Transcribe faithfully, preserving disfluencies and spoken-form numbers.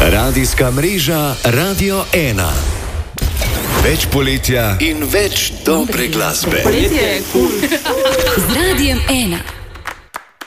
Radijska mreža Radio ena. Več poletja in več dobre glasbe. Poletje je kul. Z Radijem ena.